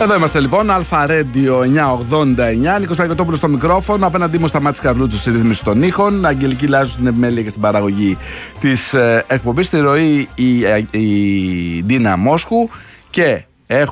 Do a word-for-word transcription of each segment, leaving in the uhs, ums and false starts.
Εδώ είμαστε λοιπόν, Αλφα Radio εννιακόσια ογδόντα εννιά. Νίκος Παγωτόπουλος στο μικρόφωνο. Απέναντί μου Σταμάτης Καρλούτσος στη ρύθμιση των ήχων. Αγγελική Λάζου στην επιμέλεια και στην παραγωγή της ε, εκπομπής. Στη ροή η, ε, η Ντίνα Μόσχου. Και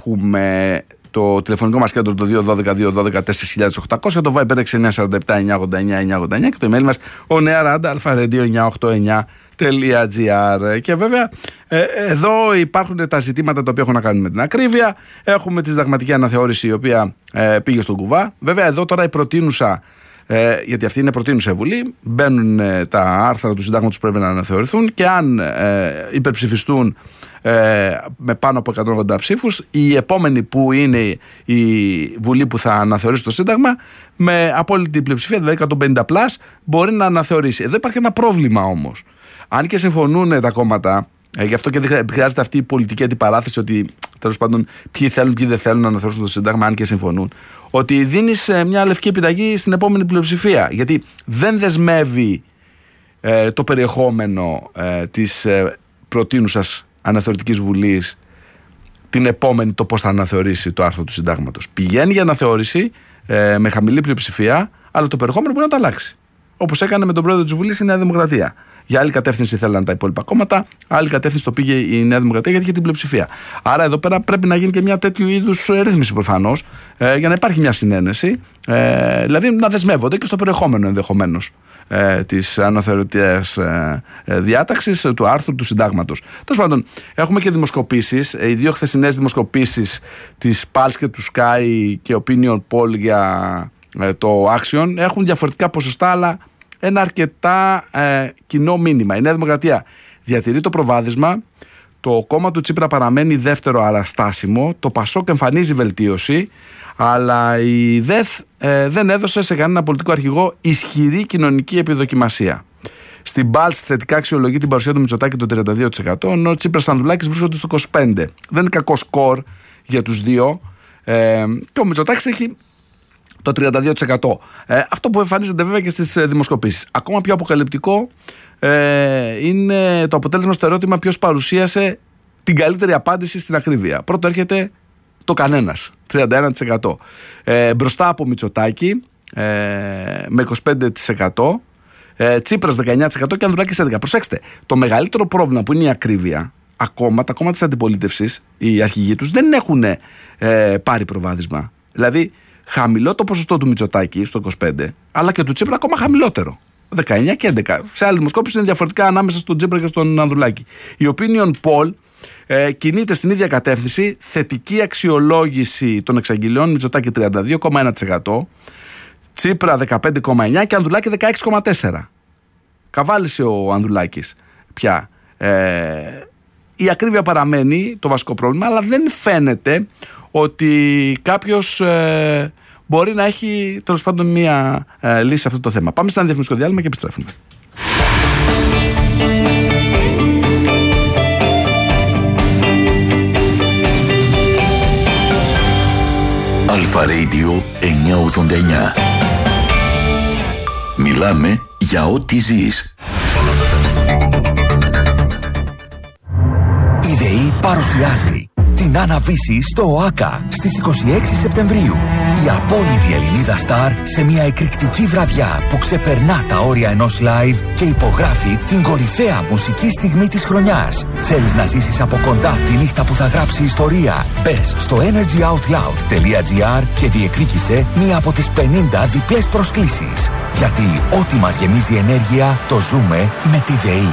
έχουμε το τηλεφωνικό μας κέντρο το δύο ένα δύο δύο ένα δύο τέσσερα οκτώ μηδέν, το Viber έξι εννιά τέσσερα επτά εννιακόσια ογδόντα εννιά εννιακόσια ογδόντα εννιά και το email μας ο νεαράντα αλφαραdio εννιακόσια ογδόντα εννιά τελεία τζι άρ. Και βέβαια ε, εδώ υπάρχουν τα ζητήματα τα οποία έχουν να κάνουν με την ακρίβεια. Έχουμε τη συνταγματική αναθεώρηση η οποία ε, πήγε στον κουβά. Βέβαια εδώ τώρα η προτείνουσα, ε, γιατί αυτή είναι προτείνουσα Βουλή, μπαίνουν ε, τα άρθρα του συντάγματος που πρέπει να αναθεωρηθούν και αν ε, υπερψηφιστούν ε, με πάνω από εκατόν ογδόντα ψήφους, η επόμενη που είναι η Βουλή που θα αναθεωρήσει το Σύνταγμα με απόλυτη πλειοψηφία, δηλαδή εκατόν πενήντα πλας, μπορεί να αναθεωρήσει. Εδώ υπάρχει ένα πρόβλημα όμως. Αν και συμφωνούν τα κόμματα, ε, γι' αυτό και χρειάζεται αυτή η πολιτική αντιπαράθεση ότι τέλος πάντων ποιοι θέλουν, ποιοι δεν θέλουν να αναθεωρήσουν το Σύνταγμα, αν και συμφωνούν, ότι δίνεις ε, μια λευκή επιταγή στην επόμενη πλειοψηφία. Γιατί δεν δεσμεύει ε, το περιεχόμενο ε, της ε, προτείνουσας αναθεωρητικής βουλής την επόμενη το πώς θα αναθεωρήσει το άρθρο του Συντάγματος. Πηγαίνει για αναθεώρηση ε, με χαμηλή πλειοψηφία, αλλά το περιεχόμενο μπορεί να το αλλάξει. Όπως έκανε με τον πρόεδρο της Βουλής η Νέα Δημοκρατία. Για άλλη κατεύθυνση θέλαν τα υπόλοιπα κόμματα, άλλη κατεύθυνση το πήγε η Νέα Δημοκρατία γιατί είχε την πλειοψηφία. Άρα εδώ πέρα πρέπει να γίνει και μια τέτοιου είδους ρύθμιση προφανώς, ε, για να υπάρχει μια συνένεση, ε, δηλαδή να δεσμεύονται και στο περιεχόμενο ενδεχομένως ε, της αναθεωρητικής ε, ε, διάταξης του άρθρου του Συντάγματος. Τέλος πάντων, έχουμε και δημοσκοπήσεις, οι δύο χθεσινές δημοσκοπήσεις της Pulse και του Sky και Opinion Poll για ε, το Action έχουν διαφορετικά ποσοστά, αλλά ένα αρκετά ε, κοινό μήνυμα. Η Νέα Δημοκρατία διατηρεί το προβάδισμα, το κόμμα του Τσίπρα παραμένει δεύτερο αλλά στάσιμο, το Πασόκ εμφανίζει βελτίωση, αλλά η ΔΕΘ ε, δεν έδωσε σε κανένα πολιτικό αρχηγό ισχυρή κοινωνική επιδοκιμασία. Στην Μπάλτς θετικά αξιολογεί την παρουσία του Μητσοτάκη το τριάντα δύο τοις εκατό, ενώ ο Τσίπρας Ανδρουλάκης βρίσκονται στο είκοσι πέντε τοις εκατό. Δεν είναι κακό σκορ για τους δύο ε, και ο Μητσοτάκης έχει το τριάντα δύο τοις εκατό. Ε, αυτό που εμφανίζεται βέβαια και στις δημοσκοπήσεις. Ακόμα πιο αποκαλυπτικό ε, είναι το αποτέλεσμα στο ερώτημα ποιος παρουσίασε την καλύτερη απάντηση στην ακρίβεια. Πρώτο έρχεται το κανένας, τριάντα ένα τοις εκατό. Ε, μπροστά από Μητσοτάκη ε, με είκοσι πέντε τοις εκατό, ε, Τσίπρας δεκαεννιά τοις εκατό και Ανδρουλάκης έντεκα τοις εκατό. Προσέξτε, το μεγαλύτερο πρόβλημα που είναι η ακρίβεια, ακόμα τα κόμματα της αντιπολίτευσης, οι αρχηγοί τους δεν έχουν ε, πάρει προβάδισμα. Δηλαδή, χαμηλό το ποσοστό του Μητσοτάκη στο είκοσι πέντε, αλλά και του Τσίπρα ακόμα χαμηλότερο. δεκαεννιά και έντεκα. Σε άλλη δημοσκόπηση είναι διαφορετικά ανάμεσα στον Τσίπρα και στον Ανδρουλάκη. Η Opinion Poll ε, κινείται στην ίδια κατεύθυνση. Θετική αξιολόγηση των εξαγγελιών. Μητσοτάκη τριάντα δύο κόμμα ένα τοις εκατό, Τσίπρα δεκαπέντε κόμμα εννιά τοις εκατό και Ανδρουλάκη δεκαέξι κόμμα τέσσερα τοις εκατό. Καβάλισε ο Ανδρουλάκης πια. Ε, η ακρίβεια παραμένει το βασικό πρόβλημα, αλλά δεν φαίνεται ότι κάποιος ε, μπορεί να έχει τέλος πάντων μία ε, λύση σε αυτό το θέμα. Πάμε σε ένα διαφημιστικό διάλειμμα και επιστρέφουμε. Αλφα Radio εννιακόσια ογδόντα εννιά. Μιλάμε για ό,τι ζεις. Η ΔΕΗ παρουσιάζει την Άννα-Βύση στο ΟΑΚΑ στις είκοσι έξι Σεπτεμβρίου. Η απόλυτη Ελληνίδα στάρ σε μια εκρηκτική βραδιά που ξεπερνά τα όρια ενός live και υπογράφει την κορυφαία μουσική στιγμή της χρονιάς. Θέλεις να ζήσεις από κοντά τη νύχτα που θα γράψει ιστορία? Μπες στο energy out loud τελεία τζι άρ και διεκδίκησε μία από τις πενήντα διπλές προσκλήσεις. Γιατί ό,τι μας γεμίζει ενέργεια το ζούμε με τη ΔΕΗ.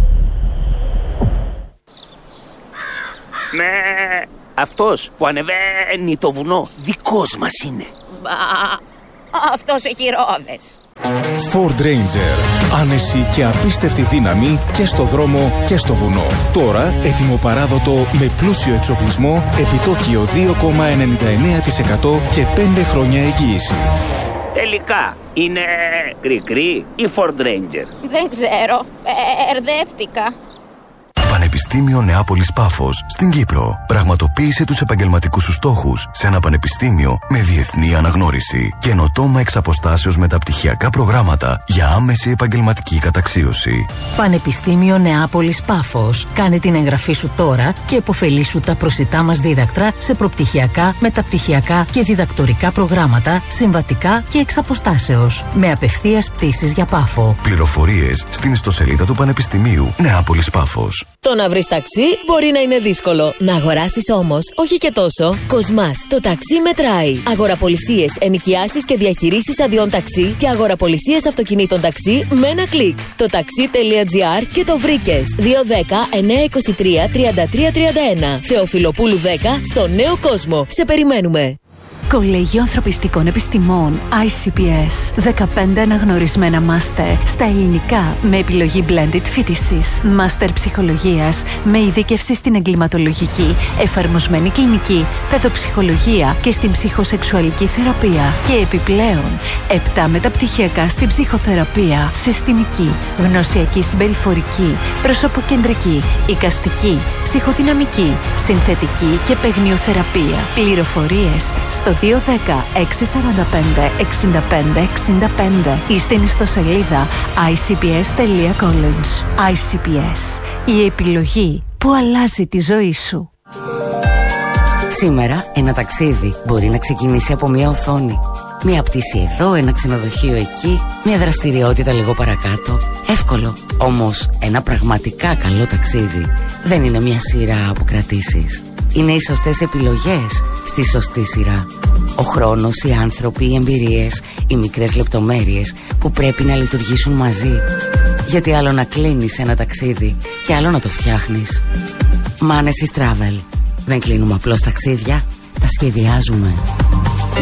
Με αυτός που ανεβαίνει το βουνό δικός μας είναι. Μπα, αυτός έχει ρόδες. Ford Ranger. Άνεση και απίστευτη δύναμη και στο δρόμο και στο βουνό. Τώρα έτοιμο παράδοτο με πλούσιο εξοπλισμό, επιτόκιο δύο κόμμα ενενήντα εννέα τοις εκατό και πέντε χρόνια εγγύηση. Τελικά είναι κρι-κρι ή Ford Ranger? Δεν ξέρω, μπερδεύτηκα. Πανεπιστήμιο Πανεπιστήμιο Νεάπολης Πάφος στην Κύπρο. Πραγματοποίησε τους επαγγελματικούς σου στόχους σε ένα πανεπιστήμιο με διεθνή αναγνώριση. Καινοτόμα εξ αποστάσεως μεταπτυχιακά προγράμματα για άμεση επαγγελματική καταξίωση. Πανεπιστήμιο Νεάπολης Πάφος. Κάνε την εγγραφή σου τώρα και επωφελήσου τα προσιτά μας δίδακτρα σε προπτυχιακά, μεταπτυχιακά και διδακτορικά προγράμματα, συμβατικά και εξ αποστάσεως. Με απευθείας πτήσεις για Πάφο. Πληροφορίες στην ιστοσελίδα του Πανεπιστημίου Νεάπολης Πάφος. Το να βρεις ταξί μπορεί να είναι δύσκολο. Να αγοράσεις όμως, όχι και τόσο. Κοσμάς, το ταξί μετράει. Αγοραπολισίες, ενοικιάσεις και διαχειρήσεις αδειών ταξί και αγοραπολισίες αυτοκινήτων ταξί με ένα κλικ. Το ταξί.gr και το βρήκες. δύο δέκα εννιακόσια είκοσι τρία τριάντα τρία τριάντα ένα. Θεοφιλοπούλου δέκα στο Νέο Κόσμο. Σε περιμένουμε. Κολέγιο Ανθρωπιστικών Επιστημών άι σι πι ες. δεκαπέντε αναγνωρισμένα μάστερ στα ελληνικά με επιλογή blended φοιτησης. Μάστερ ψυχολογίας με ειδίκευση στην εγκληματολογική, εφαρμοσμένη κλινική, παιδοψυχολογία και στην ψυχοσεξουαλική θεραπεία. Και επιπλέον, επτά μεταπτυχιακά στην ψυχοθεραπεία, συστημική, γνωσιακή συμπεριφορική, προσωποκεντρική, εικαστική, ψυχοδυναμική, συνθετική και παιγνιοθεραπεία. Πληροφορίες στο δύο δέκα έξι σαράντα πέντε εξήντα πέντε εξήντα πέντε ή στην ιστοσελίδα άι σι πι ες τελεία college. άι σι πι ες. Η επιλογή που αλλάζει τη ζωή σου. Σήμερα ένα ταξίδι μπορεί να ξεκινήσει από μια οθόνη. Μια πτήση εδώ, ένα ξενοδοχείο εκεί, μια δραστηριότητα λίγο παρακάτω. Εύκολο. Όμως ένα πραγματικά καλό ταξίδι δεν είναι μια σειρά από κρατήσεις. Είναι οι σωστές επιλογές στη σωστή σειρά. Ο χρόνος, οι άνθρωποι, οι εμπειρίες, οι μικρές λεπτομέρειες που πρέπει να λειτουργήσουν μαζί. Γιατί άλλο να κλείνεις ένα ταξίδι και άλλο να το φτιάχνεις. Manesis Travel. Δεν κλείνουμε απλώς ταξίδια, τα σχεδιάζουμε.